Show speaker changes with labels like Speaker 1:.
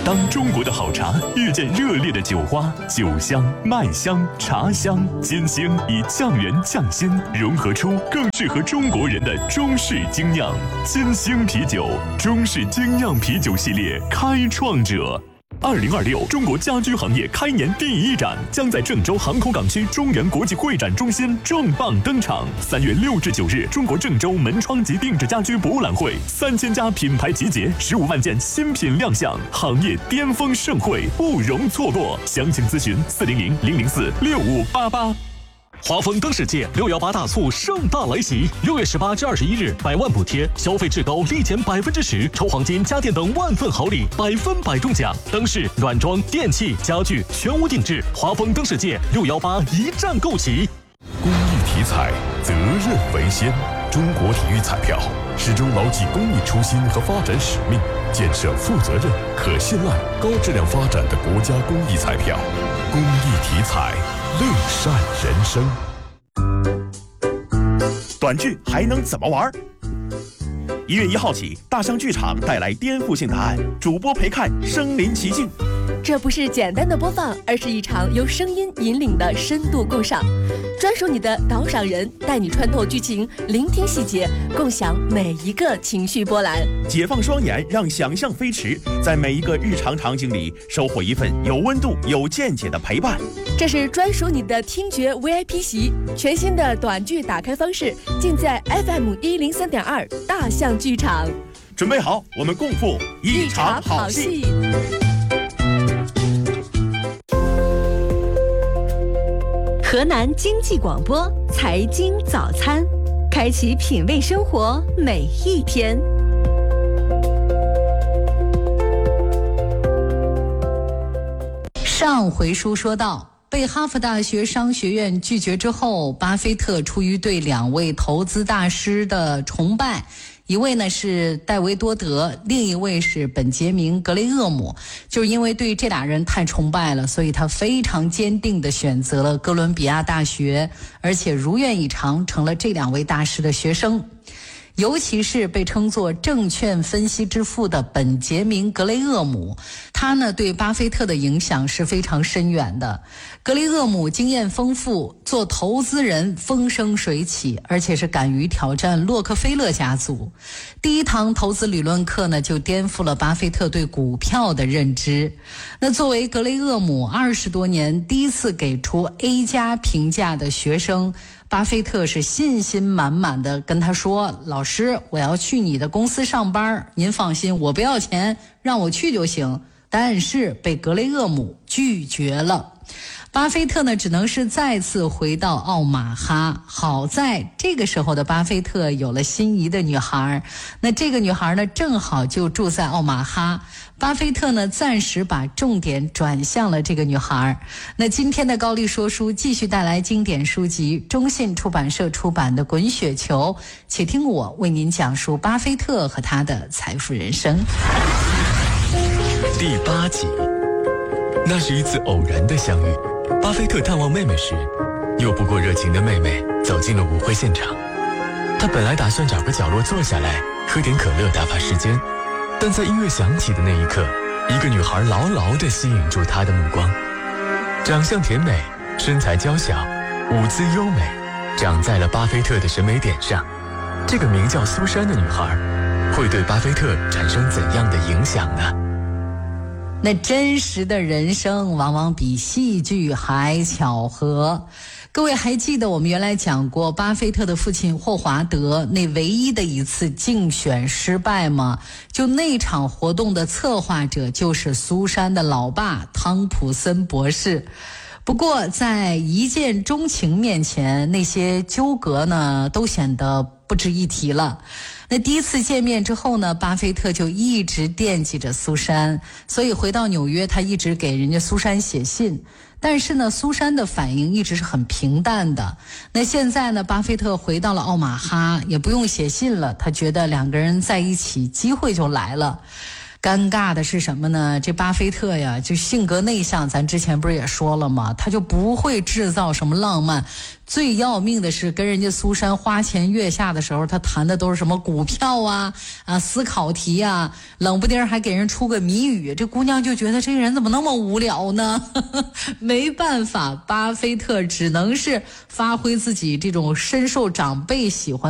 Speaker 1: 当中国的好茶遇见热烈的酒花，酒香、麦香、茶香、金星以匠人匠心融合出更适合中国人的中式精酿。金星啤酒，中式精酿啤酒系列开创者。2026中国家居行业开年第一展将在郑州航空港区中原国际会展中心重磅登场。3月6至9日，中国郑州门窗及定制家居博览会，3000家品牌集结，15万件新品亮相，行业巅峰盛会不容错过。详情咨询400-004-6588。
Speaker 2: 华丰灯世界618大促盛大来袭，6月18至21日，100万补贴，消费至高立减10%，抽黄金、家电等万份好礼，100%中奖。灯饰、软装、电器、家具全屋定制，华丰灯世界618一站购齐。
Speaker 3: 公益体彩，责任为先。中国体育彩票始终牢记公益初心和发展使命，建设负责任、可信赖、高质量发展的国家公益彩票。公益体彩，乐善人生。
Speaker 4: 短剧还能怎么玩？1月1号起，大象剧场带来颠覆性答案，主播陪看身临其境。
Speaker 5: 这不是简单的播放，而是一场由声音引领的深度共赏。专属你的导赏人，带你穿透剧情，聆听细节，共享每一个情绪波澜。
Speaker 4: 解放双眼，让想象飞驰，在每一个日常场景里收获一份有温度、有见解的陪伴。
Speaker 5: 这是专属你的听觉 VIP 席，全新的短剧打开方式，尽在 FM103.2大象剧场。
Speaker 4: 准备好，我们共赴一场好戏。
Speaker 6: 河南经济广播财经早餐，开启品味生活每一天。
Speaker 7: 上回书说到，被哈佛大学商学院拒绝之后，巴菲特出于对2位投资大师的崇拜，一位呢是戴维多德，另一位是本杰明格雷厄姆。就是因为对这俩人太崇拜了，所以他非常坚定地选择了哥伦比亚大学，而且如愿以偿成了这2位大师的学生。尤其是被称作证券分析之父的本杰明格雷厄姆，他呢对巴菲特的影响是非常深远的。格雷厄姆经验丰富，做投资人风生水起，而且是敢于挑战洛克菲勒家族。第一堂投资理论课呢，就颠覆了巴菲特对股票的认知。那作为格雷厄姆20多年第一次给出 A 加评价的学生，巴菲特是信心满满的跟他说，老师，我要去你的公司上班，您放心，我不要钱，让我去就行。但是被格雷厄姆拒绝了。巴菲特呢，只能是再次回到奥马哈。好在这个时候的巴菲特有了心仪的女孩，那这个女孩呢，正好就住在奥马哈。巴菲特呢，暂时把重点转向了这个女孩。那今天的高丽说书继续带来经典书籍，中信出版社出版的《滚雪球》，且听我为您讲述巴菲特和他的财富人生。
Speaker 8: 第8集，那是一次偶然的相遇。巴菲特探望妹妹时，又不过热情的妹妹走进了舞会现场。他本来打算找个角落坐下来，喝点可乐打发时间，但在音乐响起的那一刻，一个女孩牢牢地吸引住他的目光。长相甜美，身材娇小，舞姿优美，长在了巴菲特的审美点上。这个名叫苏珊的女孩，会对巴菲特产生怎样的影响呢？
Speaker 7: 那真实的人生往往比戏剧还巧合。各位还记得我们原来讲过巴菲特的父亲霍华德那唯一的一次竞选失败吗？就那场活动的策划者就是苏珊的老爸汤普森博士。不过在一见钟情面前，那些纠葛呢都显得不值一提了。那第一次见面之后呢，巴菲特就一直惦记着苏珊，所以回到纽约他一直给人家苏珊写信。但是呢，苏珊的反应一直是很平淡的。那现在呢，巴菲特回到了奥马哈，也不用写信了，他觉得2个人在一起机会就来了。 尴尬的是什么呢？这巴菲特呀，就性格内向，咱之前不是也说了吗？他就不会制造什么浪漫。最要命的是，跟人家苏珊花前月下的时候，他谈的都是什么股票啊、思考题啊，冷不丁还给人出个谜语。这姑娘就觉得这人怎么那么无聊呢？没办法，巴菲特只能是发挥自己这种深受长辈喜欢